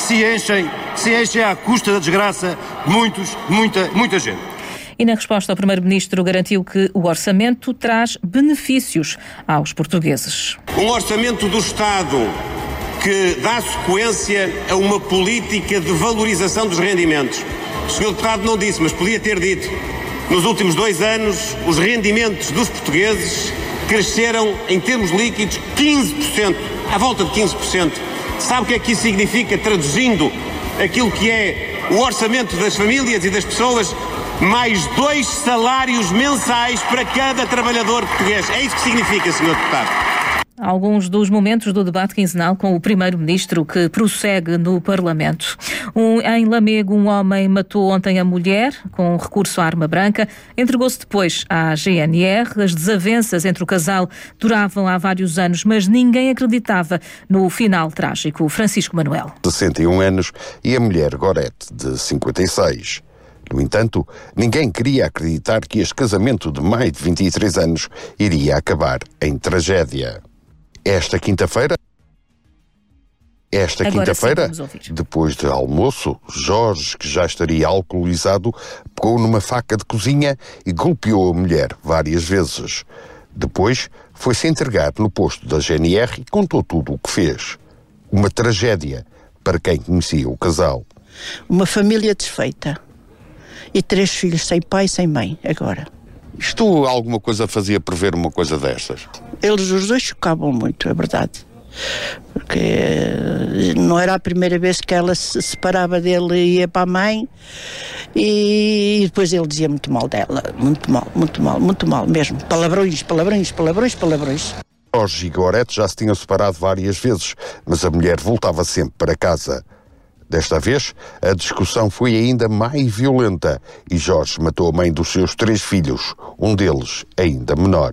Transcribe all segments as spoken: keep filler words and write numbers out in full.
se enchem, se enchem à custa da desgraça de muitos, muita, muita gente. E na resposta, o Primeiro-Ministro garantiu que o orçamento traz benefícios aos portugueses. Um orçamento do Estado que dá sequência a uma política de valorização dos rendimentos. O senhor Deputado não disse, mas podia ter dito. Nos últimos dois anos, os rendimentos dos portugueses cresceram, em termos líquidos, quinze por cento, à volta de quinze por cento. Sabe o que é que isso significa, traduzindo aquilo que é o orçamento das famílias e das pessoas? Mais dois salários mensais para cada trabalhador português. É isso que significa, senhor Deputado. Alguns dos momentos do debate quinzenal com o Primeiro-Ministro que prossegue no Parlamento. Um, em Lamego, um homem matou ontem a mulher com recurso à arma branca. Entregou-se depois à G N R. As desavenças entre o casal duravam há vários anos, mas ninguém acreditava no final trágico. Francisco Manuel. sessenta e um anos e a mulher Gorete, de cinquenta e seis. No entanto, ninguém queria acreditar que este casamento de mais de vinte e três anos iria acabar em tragédia. Esta quinta-feira, esta quinta-feira, depois de almoço, Jorge, que já estaria alcoolizado, pegou numa faca de cozinha e golpeou a mulher várias vezes. Depois, foi-se entregar no posto da G N R e contou tudo o que fez. Uma tragédia para quem conhecia o casal. Uma família desfeita. E três filhos sem pai e sem mãe, agora. Isto alguma coisa fazia prever uma coisa destas? Eles os dois chocavam muito, é verdade. Porque não era a primeira vez que ela se separava dele e ia para a mãe. E depois ele dizia muito mal dela. Muito mal, muito mal, muito mal mesmo. Palavrões, palavrões, palavrões, palavrões. Jorge e Gorete já se tinham separado várias vezes, mas a mulher voltava sempre para casa. Desta vez, a discussão foi ainda mais violenta e Jorge matou a mãe dos seus três filhos, um deles ainda menor.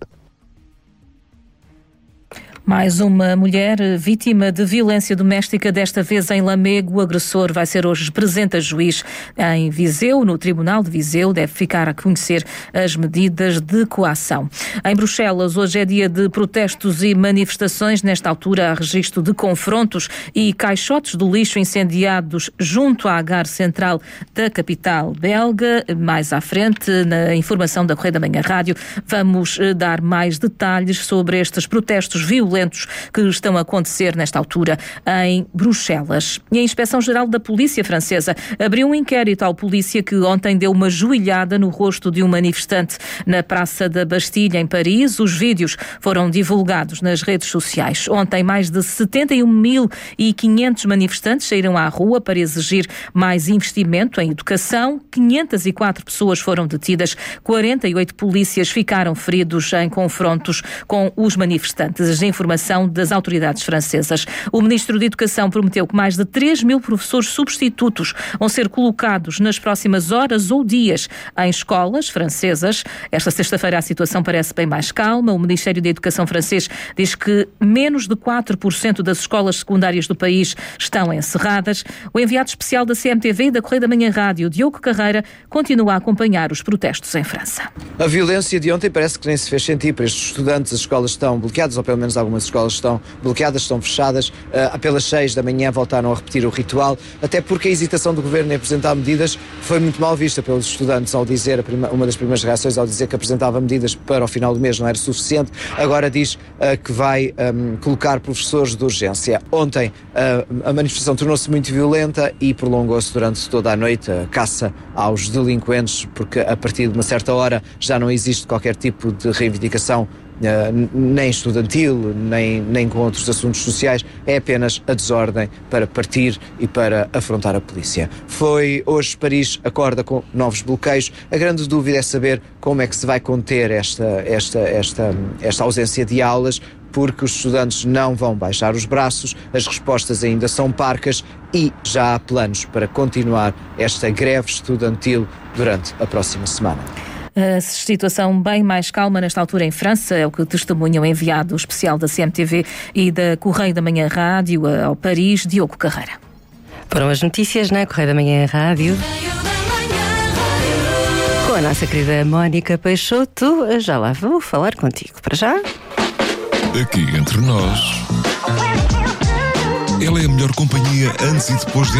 Mais uma mulher vítima de violência doméstica, desta vez em Lamego. O agressor vai ser hoje presente a juiz em Viseu, no Tribunal de Viseu. Deve ficar a conhecer as medidas de coação. Em Bruxelas, hoje é dia de protestos e manifestações. Nesta altura, há registro de confrontos e caixotes do lixo incendiados junto à Gare Central da capital belga. Mais à frente, na informação da Correio da Manhã Rádio, vamos dar mais detalhes sobre estes protestos violentos que estão a acontecer nesta altura em Bruxelas. E a Inspeção-Geral da Polícia Francesa abriu um inquérito ao polícia que ontem deu uma joelhada no rosto de um manifestante na Praça da Bastilha, em Paris. Os vídeos foram divulgados nas redes sociais. Ontem, mais de setenta e um mil e quinhentos manifestantes saíram à rua para exigir mais investimento em educação. quinhentas e quatro pessoas foram detidas, quarenta e oito polícias ficaram feridos em confrontos com os manifestantes. A informação das autoridades francesas. O Ministro da Educação prometeu que mais de três mil professores substitutos vão ser colocados nas próximas horas ou dias em escolas francesas. Esta sexta-feira a situação parece bem mais calma. O Ministério da Educação francês diz que menos de quatro por cento das escolas secundárias do país estão encerradas. O enviado especial da C M T V e da Correio da Manhã Rádio, Diogo Carreira, continua a acompanhar os protestos em França. A violência de ontem parece que nem se fez sentir para estes estudantes. As escolas estão bloqueadas, ou pelo menos algumas Algumas escolas estão bloqueadas, estão fechadas. Uh, pelas seis da manhã voltaram a repetir o ritual, até porque a hesitação do governo em apresentar medidas foi muito mal vista pelos estudantes ao dizer, a prima, uma das primeiras reações ao dizer que apresentava medidas para o final do mês não era suficiente. Agora diz uh, que vai um, colocar professores de urgência. Ontem uh, a manifestação tornou-se muito violenta e prolongou-se durante toda a noite a caça aos delinquentes, porque a partir de uma certa hora já não existe qualquer tipo de reivindicação Uh, nem estudantil, nem, nem com outros assuntos sociais, é apenas a desordem para partir e para afrontar a polícia. Foi hoje Paris acorda com novos bloqueios. A grande dúvida é saber como é que se vai conter esta, esta, esta, esta ausência de aulas, porque os estudantes não vão baixar os braços, as respostas ainda são parcas e já há planos para continuar esta greve estudantil durante a próxima semana. A situação bem mais calma nesta altura em França, é o que testemunha o enviado especial da C M T V e da Correio da Manhã Rádio ao Paris, Diogo Carreira. Foram as notícias na Correio da Manhã Rádio. Com a nossa querida Mónica Peixoto, já lá vou falar contigo. Para já. Aqui entre nós, ela é a melhor companhia antes e depois de